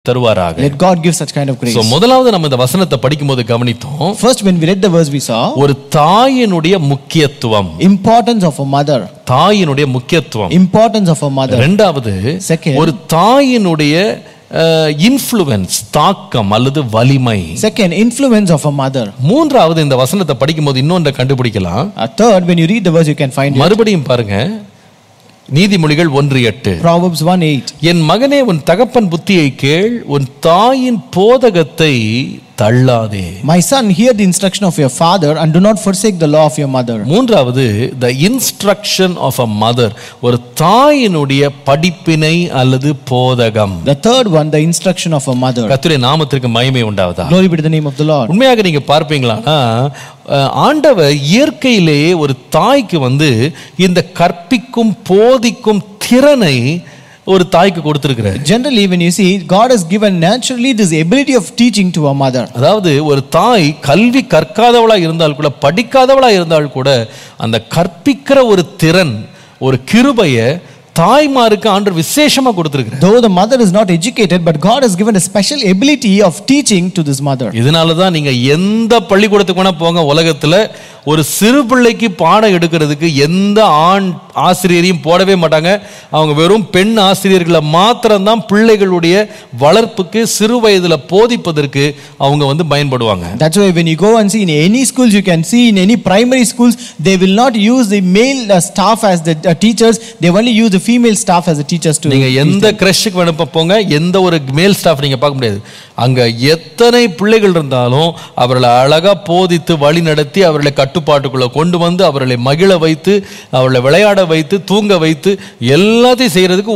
தருவாராக. Let God give such kind of grace. So முதலாவது நம்ம இந்த வசனத்தை படிக்கும்போது கவனித்தோம். First, when we read the verse, we saw ஒரு தாயினுடைய முக்கியத்துவம், importance of a mother. தாயினுடைய முக்கியத்துவம். Importance of a mother. இரண்டாவது, Second, ஒரு தாயினுடைய இன்ஃப்ளூயன்ஸ், தாக்கம் அல்லது வலிமை. second, influence of a mother. மூன்றாவது, இந்த வசனத்தை படிக்கும்போது இன்னொன்றை கண்டுபிடிக்கலாம். Third, when you read the verse, you can find it. மறுபடியும் பாருங்க, நீதிமொழிகள் 1:8. Proverbs 1:8. என் மகனே, உன் தகப்பன் புத்தியை கேள், உன் தாயின் போதகத்தை தள்ளாதே. My son, hear the instruction of your father and do not forsake the law of your mother. மூன்றாவது, the instruction of a mother, ஒரு தாயினுடைய படிப்பினை அல்லது போதகம். The third one, the instruction of a mother. கர்த்தருடைய நாமத்திற்கு மகிமை உண்டாவதா. Glory be to the name of the Lord. உண்மையாக நீங்க பார்ப்பீங்களா, ஆண்டவர் இயற்கையிலேயே ஒரு தாய்க்கு இந்த கற்பிக்கும் போதிக்கும் திறனை ஒரு தாய்க்கு கொடுத்திருக்கிறார். Generally, when you see, God has given naturally this ability of teaching to a mother. அதாவது ஒரு தாய் கல்வி கற்காதவளா இருந்தால் கூட, படிக்காதவளா இருந்தால் கூட, அந்த கற்பிக்கிற ஒரு திறன், ஒரு கிருபையை தாய்மாருக்கு ஆண்டவர் விசேஷமா கொடுத்திருக்கிறார். Though the mother is not educated, but God has given a special ability of teaching to this mother. இதனால தான் நீங்க எந்த பள்ளிக்கூடத்துக்கு வேணா போங்க, உலகத்துல ஒரு சிறு பிள்ளைக்கு பாடம் எடுக்கிறதுக்கு எந்த ஆண் ஆசிரியரையும் போடவே மாட்டாங்க. அவங்க வெறும் பெண் ஆசிரியர்களை மாத்திரம்தான் பிள்ளைகளுடைய வளர்ப்புக்கு சிறு வயதுல போதிப்பதற்கு அவங்க பயன்படுவாங்க. That's why when you go and see in any schools, you can see in any primary schools, they will not use the male staff as the teachers. They only use the female staff as the teachers to. நீங்க எந்த கிரஷுக்கு வேணா போங்க, எந்த ஒரு மேல் staff நீங்க பார்க்க முடியாது. அங்க எத்தனை பிள்ளைகள் இருந்தாலும் அவர்களை அழகா போதித்து வழி நடத்தி அவர்களை கட்டுப்பாட்டுக்குள்ள கொண்டு வந்து அவர்களை மகிழ வைத்து அவர்களை விளையாட வைத்து தூங்க வைத்து எல்லாத்தையும் செய்யறதுக்கு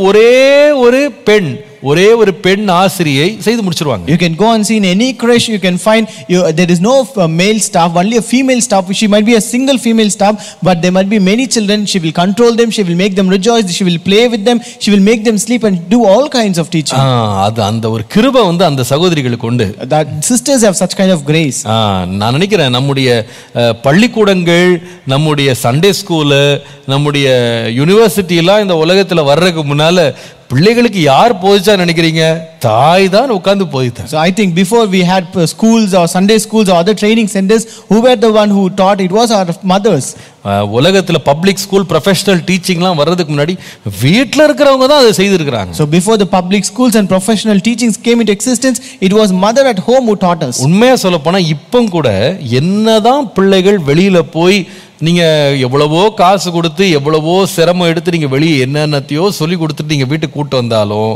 ஒரே ஒரு பெண் ஆசிரியை செய்து முடிச்சிருவாங்க. You can go and see in any creche, you can find there is no male staff, only a female staff. She might be a single female staff, but there might be many children. She will control them, she will make them rejoice, she will play with them, she will make them sleep and do all kinds of teaching. அது அந்த ஒரு கிருபை அந்த சகோதரிகளுக்கு உண்டு. That sisters have such kind of grace. நான் நினைக்கிறேன் நம்முடைய பள்ளிக்கூடங்கள், நம்முடைய சண்டே ஸ்கூலு, நம்முடைய யூனிவர்சிட்டி எல்லாம் இந்த உலகத்துல வர்றதுக்கு முன்னால பிள்ளைகளுக்கு யார் போதிச்சா நினைக்கிறீங்க? தாய் தான் உட்கார்ந்து போதித்தார். So I think before we had schools or Sunday schools or other training centers, who were the one who taught? It was our mothers. உலகத்துல பப்ளிக் ஸ்கூல் ப்ரொஃபஷனல் டீச்சிங்லாம் வர்றதுக்கு முன்னாடி வீட்டில் இருக்கிறவங்க தான் அதை செய்திருக்கிறாங்க. So before the public schools and professional teachings came into existence, it was mother at home who taught us. உண்மையா சொல்ல போனா இப்போ கூட என்னதான் பிள்ளைகள் வெளியில போய் நீங்க எவ்வளவோ காசு கொடுத்து எவ்வளவோ சிரமம் எடுத்து நீங்க வெளியே என்னென்னத்தையோ சொல்லி கொடுத்துட்டு நீங்க வீட்டுக்கு கூட்டு வந்தாலும்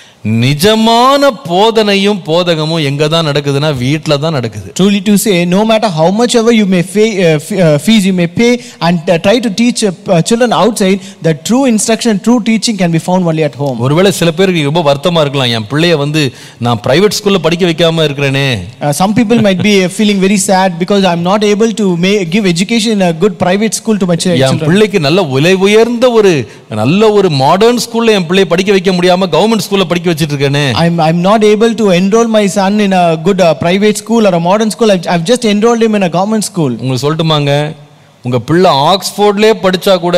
நிஜமான போதனையும் போதகமும் எங்க தான் நடக்குதுன்னா வீட்ல தான் நடக்குது. Truly to say, no matter how much ever you may fees you may pay and try to teach children outside, the true instruction, true teaching can be found only at home. ஒருவேளை சில பேருக்கு ரொம்ப வருத்தமா இருக்கலாம், என் பிள்ளைய நான் private ஸ்கூல்ல படிக்க வைக்காம இருக்கிறேனே. Some people might be feeling very sad because I'm not able to give education in a good private school to my children. என் பிள்ளைக்கு நல்ல விலை உயர்ந்த நல்ல ஒரு மாடர்ன் ஸ்கூல்ல என் பிள்ளைய படிக்க வைக்க முடியாம கவர்மெண்ட் ஸ்கூல்ல படிக்க I'm not able to enroll my son in a good private school or a modern school. I've just enrolled him in a government school. உங்களுக்கு சொல்லட்டுமாங்க, உங்க பிள்ளை ஆக்ஸ்போர்ட்லயே படிச்சா கூட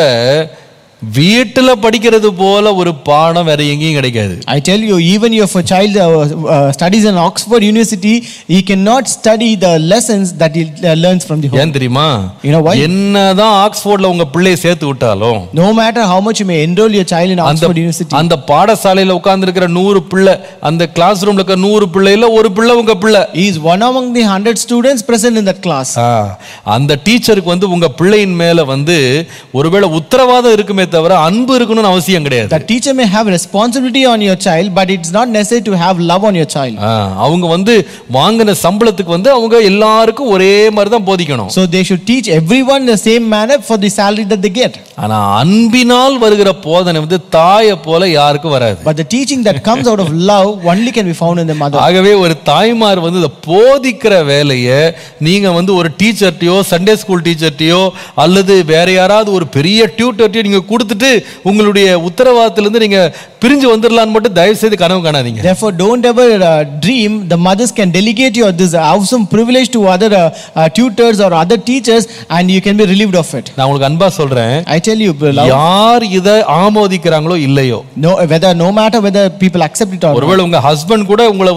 வீட்டுல படிக்கிறது போல ஒரு பாடம் வேற எங்கேயும் கிடைக்காது. I tell you, even if a child studies in Oxford University, he cannot study the lessons that he learns from the home. ஏன் தெரியுமா? You know why? என்னதான் ஆக்ஸ்போர்ட்ல உங்க பிள்ளையை சேர்த்து விட்டாலும், no matter how much you may enroll your child in Oxford University, அந்த பாடசாலையில உட்கார்ந்து இருக்கிற 100 பிள்ளை, அந்த கிளாஸ் ரூம்ல இருக்க 100 பிள்ளையில ஒரு பிள்ளை உங்க பிள்ளை. He is one among the 100 students present in that class. அந்த டீச்சருக்கு உங்க பிள்ளையின் மேல ஒருவேளை உத்தரவாதம் இருக்குமே தவிர அன்பு இருக்கணும்னு அவசியம் கிடையாது. The teacher may have responsibility on your child, but it's not necessary to have love on your child. அவங்க வாங்கின சம்பளத்துக்கு அவங்க எல்லாருக்கும் ஒரே மாதிரி தான் போதிக்கணும். So they should teach everyone the same manner for the salary that they get. ஆனா அன்பினால் வருகிற போதனை தாயை போல யாருக்கும் வராது. But the teaching that comes out of love only can be found in the mother. ஆகவே ஒரு தாய்மார் இந்த போதிக்கிற வேலையை நீங்க ஒரு டீச்சர்ட்டையோ சண்டே ஸ்கூல் டீச்சர்ட்டையோ அல்லது வேற யாராவது ஒரு பெரிய டியூட்டர்ட்டையோ நீங்க கொடுத்துட்டு உங்களுடைய உத்தரவாதத்திலிருந்து நீங்க பிரிஞ்சு வந்துடலான்னு மட்டும் தயவு செய்து கனவு காணாதீங்க. Therefore, don't ever dream the mothers can delegate your this awesome privilege to other tutors or other teachers, and you can be relieved of it. நான் உங்களுக்கு அன்பா சொல்றேன், I tell you, யார் இதை ஆமோதிக்கிறாங்களோ இல்லையோ, no matter whether people accept it or not. ஒருவேளை உங்க husband கூட உங்களை